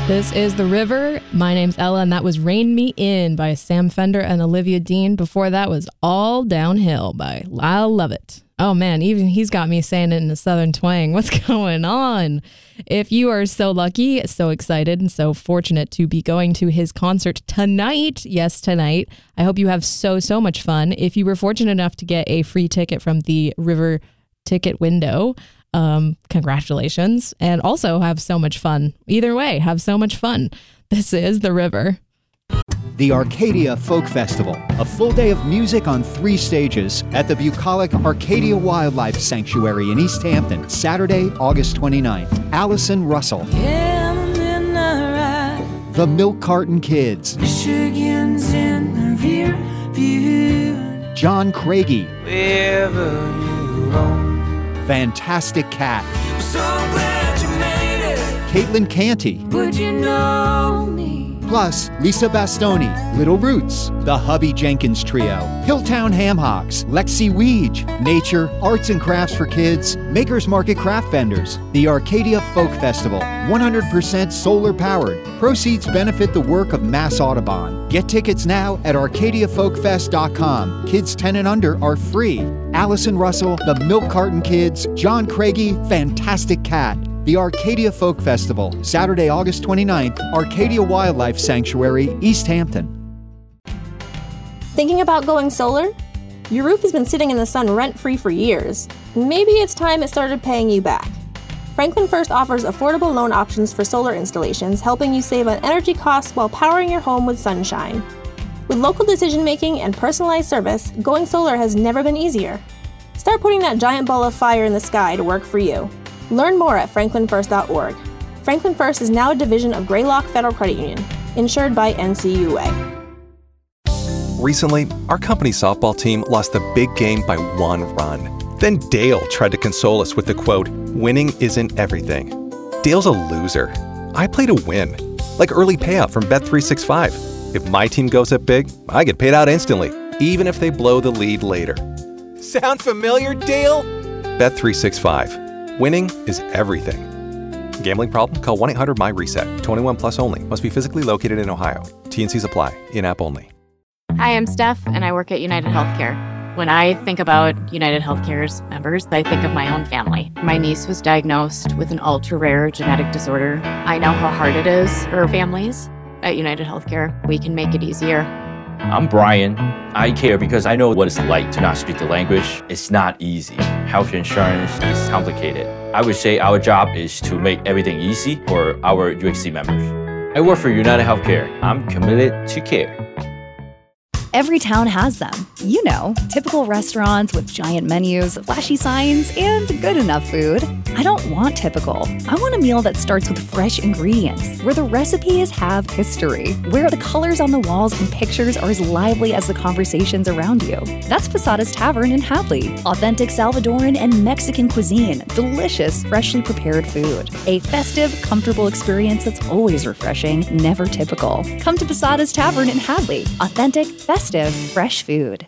This is The River. My name's Ella, and that was Rain Me In by Sam Fender and Olivia Dean. Before that was All Downhill by Lyle Lovett. Oh man, even he's got me saying it in a southern twang. What's going on? If you are so lucky, so excited, and so fortunate to be going to his concert tonight, yes, tonight, I hope you have so much fun. If you were fortunate enough to get a free ticket from the River ticket window, congratulations, and also have so much fun. Either way, have so much fun. This is The River. The Arcadia Folk Festival, a full day of music on 3 stages at the bucolic Arcadia Wildlife Sanctuary in East Hampton, Saturday, August 29th. Allison Russell, the Milk Carton Kids, Michigan's in the rear view. John Craigie, Wherever you roam. Fantastic Cat, So glad you made it. Caitlin Canty, Would you know me? plus Lisa Bastoni, Little Roots, the Hubby Jenkins Trio, Hilltown Ham Hocks, Lexi Weege, Nature, Arts and Crafts for Kids, Makers Market Craft Vendors, the Arcadia Folk Festival, 100% solar powered. Proceeds benefit the work of Mass Audubon. Get tickets now at arcadiafolkfest.com. Kids 10 and under are free. Allison Russell, the Milk Carton Kids, John Craigie, Fantastic Cat. The Arcadia Folk Festival, Saturday, August 29th, Arcadia Wildlife Sanctuary, East Hampton. Thinking about going solar? Your roof has been sitting in the sun rent-free for years. Maybe it's time it started paying you back. Franklin First offers affordable loan options for solar installations, helping you save on energy costs while powering your home with sunshine. With local decision-making and personalized service, going solar has never been easier. Start putting that giant ball of fire in the sky to work for you. Learn more at franklinfirst.org. Franklin First is now a division of Greylock Federal Credit Union, insured by NCUA. Recently, our company softball team lost the big game by 1 run. Then Dale tried to console us with the quote, "Winning isn't everything." Dale's a loser. I play to win, like early payout from Bet365. If my team goes up big, I get paid out instantly, even if they blow the lead later. Sound familiar, Dale? Bet365. Winning is everything. Gambling problem? Call 1-800-MY-RESET. 21 plus only. Must be physically located in Ohio. T&Cs apply. In-app only. Hi, I'm Steph, and I work at United Healthcare. When I think about United Healthcare's members, I think of my own family. My niece was diagnosed with an ultra-rare genetic disorder. I know how hard it is for families. At United Healthcare, we can make it easier. I'm Brian. I care because I know what it's like to not speak the language. It's not easy. Health insurance is complicated. I would say our job is to make everything easy for our UHC members. I work for United Healthcare. I'm committed to care. Every town has them. You know, typical restaurants with giant menus, flashy signs, and good enough food. I don't want typical. I want a meal that starts with fresh ingredients, where the recipes have history, where the colors on the walls and pictures are as lively as the conversations around you. That's Posada's Tavern in Hadley. Authentic Salvadoran and Mexican cuisine, delicious, freshly prepared food. A festive, comfortable experience that's always refreshing, never typical. Come to Posada's Tavern in Hadley. Authentic, festive, fresh food.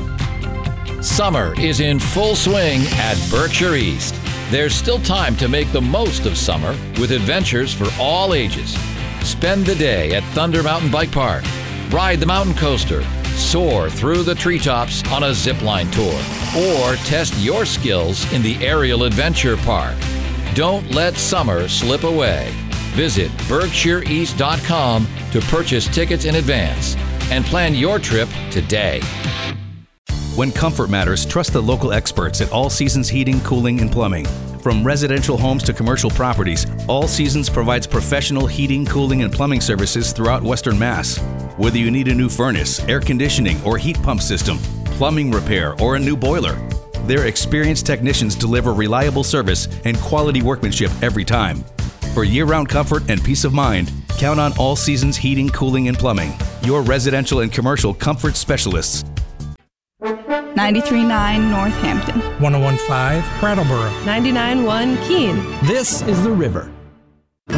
Summer is in full swing at Berkshire East. There's still time to make the most of summer with adventures for all ages. Spend the day at Thunder Mountain Bike Park. Ride the mountain coaster. Soar through the treetops on a zipline tour. Or test your skills in the Aerial Adventure Park. Don't let summer slip away. Visit BerkshireEast.com to purchase tickets in advance and plan your trip today. When comfort matters, trust the local experts at All Seasons Heating, Cooling, and Plumbing. From residential homes to commercial properties, All Seasons provides professional heating, cooling, and plumbing services throughout Western Mass. Whether you need a new furnace, air conditioning, or heat pump system, plumbing repair, or a new boiler, their experienced technicians deliver reliable service and quality workmanship every time. For year-round comfort and peace of mind, count on All Seasons Heating, Cooling, and Plumbing, your residential and commercial comfort specialists. 93.9 Northampton. 101.5 Brattleboro. 99.1 Keene. This is The River.